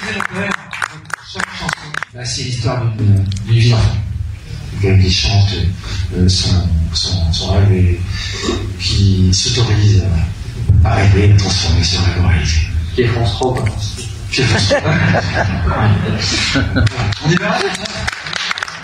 chaque chanson, bah, c'est l'histoire d'une vie d'enfant. Quelqu'un qui chante son rêve et qui s'autorise à rêver, à transformer son rêve en réalité. Qui est France 3, quoi. On est bien là,